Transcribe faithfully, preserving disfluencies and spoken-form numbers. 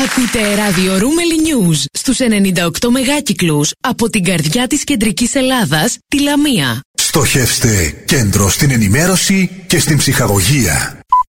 Ακούτε ραδιορούμελη News στους ενενήντα οκτώ μεγάκυκλους από την καρδιά της κεντρικής Ελλάδας, τη Λαμία. Στοχεύστε κέντρο στην ενημέρωση και στην ψυχαγωγία.